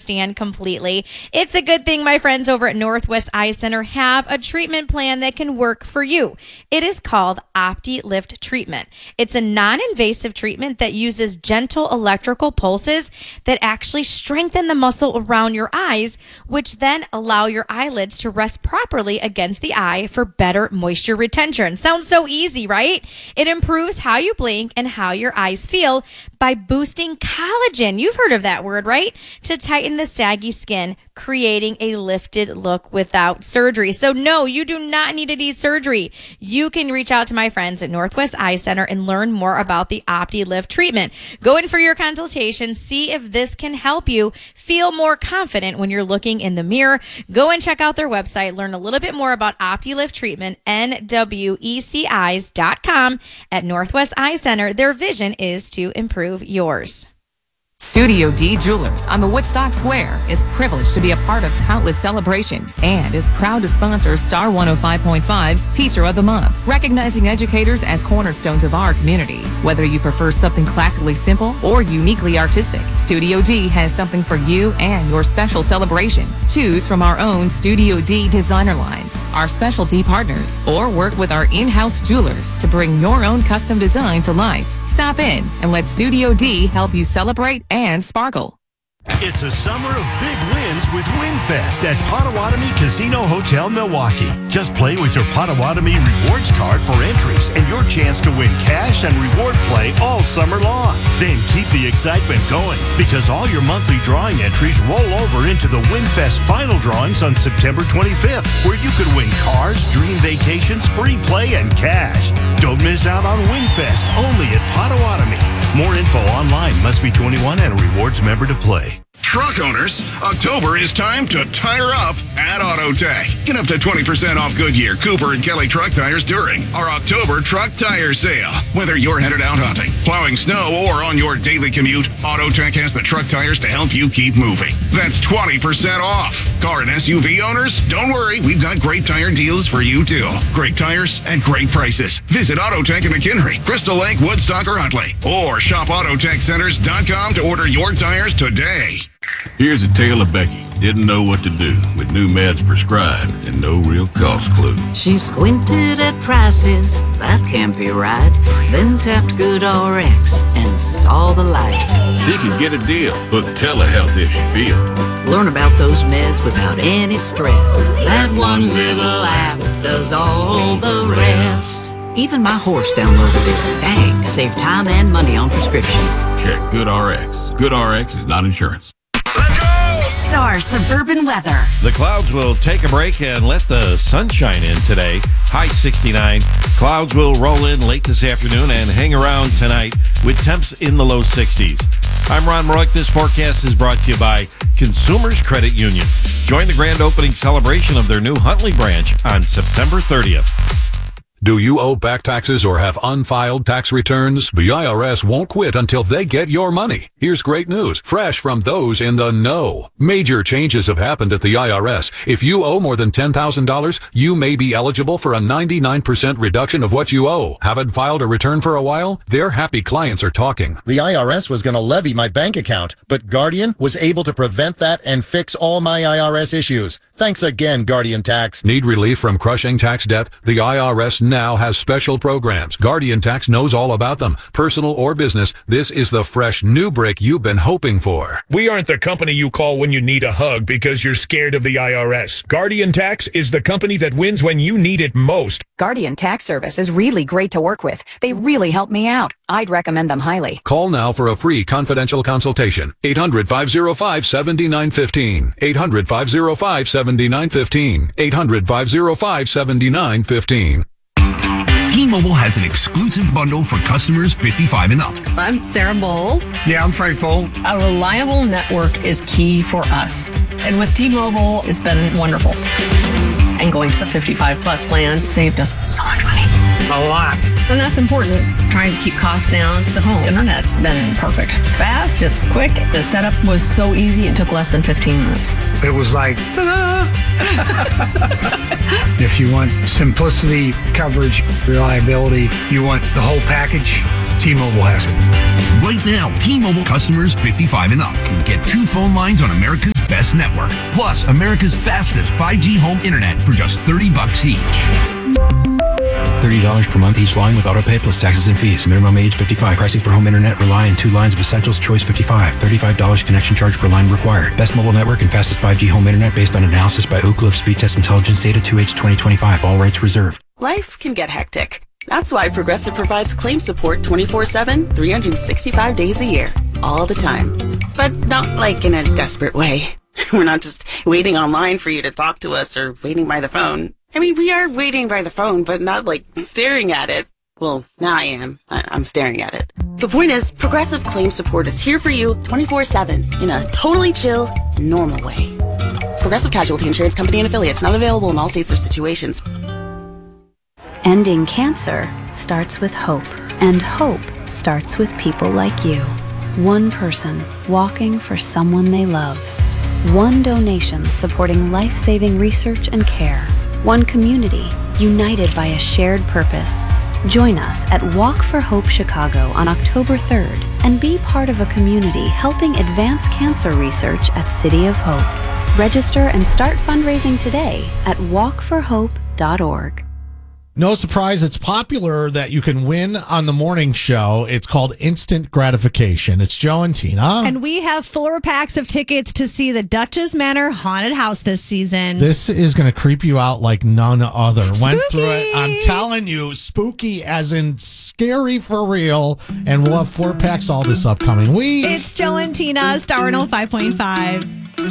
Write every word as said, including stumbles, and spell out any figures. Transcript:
understand completely. It's a good thing my friends over at Northwest Eye Center have a treatment plan that can work for you. It is called OptiLift treatment. It's a non-invasive treatment that uses gentle electrical pulses that actually strengthen the muscle around your eyes, which then allow your eyelids to rest properly against the eye for better moisture retention. Sounds so easy, right? It improves how you blink and how your eyes feel by boosting collagen. You've heard of that word, right? To tighten the saggy skin, creating a lifted look without surgery. So no, you do not need to need surgery. You can reach out to my friends at Northwest Eye Center and learn more about the OptiLift treatment. Go in for your consultation. See if this can help you feel more confident when you're looking in the mirror. Go and check out their website. Learn a little bit more about OptiLift treatment, N W E C eyes dot com at Northwest Eye Center. Their vision is to improve yours. Studio D Jewelers on the Woodstock Square is privileged to be a part of countless celebrations and is proud to sponsor Star one oh five point five's Teacher of the Month, recognizing educators as cornerstones of our community. Whether you prefer something classically simple or uniquely artistic, Studio D has something for you and your special celebration. Choose from our own Studio D designer lines, our specialty partners, or work with our in-house jewelers to bring your own custom design to life. Stop in and let Studio D help you celebrate and sparkle. It's a summer of big wins with WinFest at Potawatomi Casino Hotel, Milwaukee. Just play with your Potawatomi Rewards card for entries and your chance to win cash and reward play all summer long. Then keep the excitement going because all your monthly drawing entries roll over into the WinFest final drawings on September twenty-fifth, where you could win cars, dream vacations, free play, and cash. Don't miss out on WinFest only at Potawatomi. More info online. Must be twenty-one and a rewards member to play. Truck owners, October is time to tire up at AutoTech. Get up to twenty percent off Goodyear, Cooper, and Kelly truck tires during our October truck tire sale. Whether you're headed out hunting, plowing snow, or on your daily commute, AutoTech has the truck tires to help you keep moving. That's twenty percent off. Car and S U V owners, don't worry, we've got great tire deals for you too. Great tires and great prices. Visit AutoTech in McHenry, Crystal Lake, Woodstock, or Huntley. Or shop Auto Tech Centers dot com to order your tires today. Here's a tale of Becky. Didn't know what to do with new meds prescribed and no real cost clue. She squinted at prices, that can't be right. Then tapped GoodRx and saw the light. She could get a deal, book telehealth if she feel. Learn about those meds without any stress. That one little app does all the rest. Even my horse downloaded it. Dang, save time and money on prescriptions. Check GoodRx. GoodRx is not insurance. Star Suburban Weather. The clouds will take a break and let the sunshine in today. High sixty-nine. Clouds will roll in late this afternoon and hang around tonight with temps in the low sixties. I'm Ron Rourke. This forecast is brought to you by Consumers Credit Union. Join the grand opening celebration of their new Huntley branch on September thirtieth. Do you owe back taxes or have unfiled tax returns? The I R S won't quit until they get your money. Here's great news, fresh from those in the know. Major changes have happened at the I R S. If you owe more than ten thousand dollars, you may be eligible for a ninety-nine percent reduction of what you owe. Haven't filed a return for a while? Their happy clients are talking. The I R S was going to levy my bank account, but Guardian was able to prevent that and fix all my I R S issues. Thanks again, Guardian Tax. Need relief from crushing tax debt? The I R S now has special programs. Guardian Tax knows all about them. Personal or business, this is the fresh new break you've been hoping for. We aren't the company you call when you need a hug because you're scared of the I R S. Guardian Tax is the company that wins when you need it most. Guardian Tax Service is really great to work with. They really help me out. I'd recommend them highly. Call now for a free confidential consultation. eight hundred, five oh five, seven nine one five. eight hundred, five oh five, seven nine one five. eight hundred, five oh five, seven nine one five. T-Mobile has an exclusive bundle for customers fifty-five and up. I'm Sarah Bowl. Yeah, I'm Frank Bowl. A reliable network is key for us. And with T-Mobile, it's been wonderful. And going to the fifty-five plus plan saved us so much money. A lot. And that's important. Trying to keep costs down. The home internet's been perfect. It's fast, it's quick. The setup was so easy, it took less than fifteen minutes. It was like, ta-da! If you want simplicity, coverage, reliability, you want the whole package, T-Mobile has it. Right now, T-Mobile customers fifty-five and up can get two phone lines on America's best network. Plus, America's fastest five G home internet for just thirty bucks each. thirty dollars per month each line with autopay plus taxes and fees. Minimum age fifty-five. Pricing for home internet rely on two lines of Essentials Choice fifty-five. thirty-five dollars connection charge per line required. Best mobile network and fastest five G home internet based on analysis by Oak Cliff Speed Test Intelligence Data two H twenty twenty-five. All rights reserved. Life can get hectic. That's why Progressive provides claim support twenty-four seven, three hundred sixty-five days a year. All the time. But not like in a desperate way. We're not just waiting online for you to talk to us or waiting by the phone. I mean, we are waiting by the phone, but not like staring at it. Well, now I am. I- I'm staring at it. The point is, Progressive Claim Support is here for you twenty-four seven in a totally chill, normal way. Progressive Casualty Insurance Company and Affiliates, not available in all states or situations. Ending cancer starts with hope, and hope starts with people like you. One person walking for someone they love. One donation supporting life-saving research and care. One community united by a shared purpose. Join us at Walk for Hope Chicago on October third and be part of a community helping advance cancer research at City of Hope. Register and start fundraising today at walk for hope dot org. No surprise, it's popular that you can win on the morning show. It's called Instant Gratification. It's Joe and Tina. And we have four packs of tickets to see the Duchess Manor Haunted House this season. This is going to creep you out like none other. Spooky. Went through it. I'm telling you, spooky as in scary for real. And we'll have four packs all this upcoming week. It's Joe and Tina, Star one oh five point five.